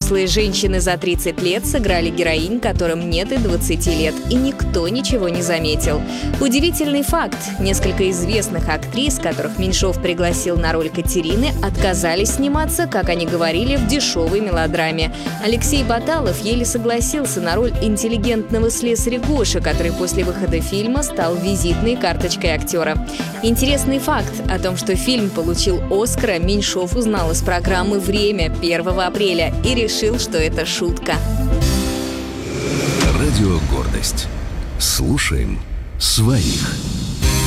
взрослые женщины за 30 лет сыграли героинь, которым нет и 20 лет, и никто ничего не заметил. Удивительный факт. Несколько известных актрис, которых Меньшов пригласил на роль Катерины, отказались сниматься, как они говорили, в дешевой мелодраме. Алексей Баталов еле согласился на роль интеллигентного слесаря Гоши, который после выхода фильма стал визитной карточкой актера. Интересный факт о том, что фильм получил «Оскара», Меньшов узнал из программы «Время» 1 апреля и решил, что это шутка. Радио «Гордость». Слушаем своих.